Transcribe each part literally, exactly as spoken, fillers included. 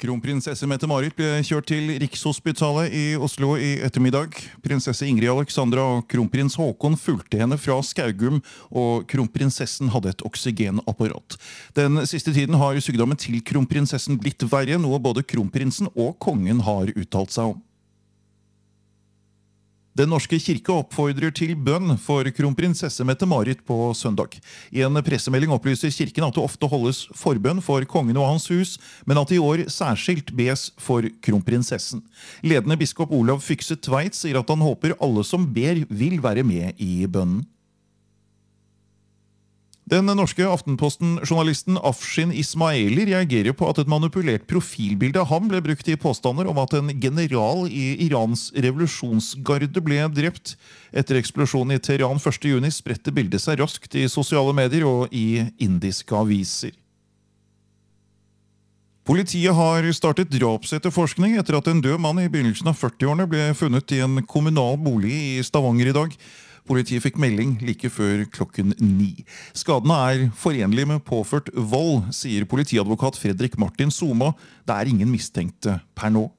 Kronprinsesse Mette-Marit ble kjørt til Rikshospitalet i Oslo i ettermiddag. Prinsesse Ingrid Alexandra og kronprins Håkon fulgte henne fra Skaugum, og kronprinsessen hadde et oksygenapparat. Den siste tiden har sykdommen til kronprinsessen blitt verre, noe både kronprinsen og kongen har uttalt seg om. Den norske kirke oppfordrer til bønn for kronprinsesse Mette-Marit på søndag. I en pressemelding opplyser kirken at det ofte holdes forbønn for kongen og hans hus, men at det i år særskilt bes for kronprinsessen. Ledende biskop Olav Fykse Tveit sier at han håper alle som ber vil være med i bønnen. Den norske Aftenposten-journalisten Afshin Ismaili reagerer på at et manipulert profilbilde av ham ble brukt i påstander om at en general i Irans revolusjonsgarde ble drept. Etter eksplosjonen i Teheran første juni spredte bildet seg raskt i sosiale medier og i indiske aviser. Politiet har startet drapsetterforskning etter at en død mann i begynnelsen av førtiårene ble funnet i en kommunal bolig i Stavanger i dag. Politiet fikk melding like før klokken ni. Skadene er forenlige med påført vold, sier politiadvokat Fredrik Martin Soma. Det er ingen mistenkte per nå.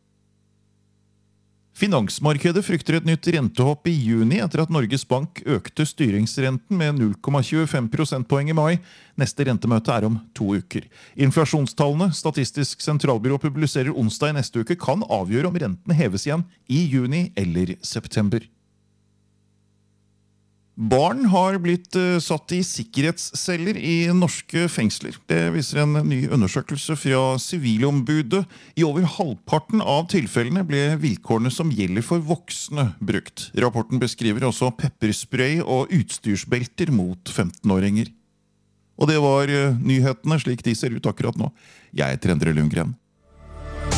Finansmarkedet frykter et nytt rentehopp i juni etter at Norges Bank økte styringsrenten med null komma tjuefem prosentpoeng i mai. Neste rentemøte er om to uker. Inflasjonstallene Statistisk sentralbyrå publiserer onsdag i neste uke kan avgjøre om renten heves igjen i juni eller september. Barn har blitt satt i sikkerhetsceller i norske fengsler. Det viser en ny undersøkelse fra Sivilombudet. I over halvparten av tilfellene ble vilkårene som gjelder for voksne brukt. Rapporten beskriver også pepperspray og utstyrsbelter mot femtenåringer. Og det var nyhetene slik de ser ut akkurat nå. Jeg heter Endre Lundgren.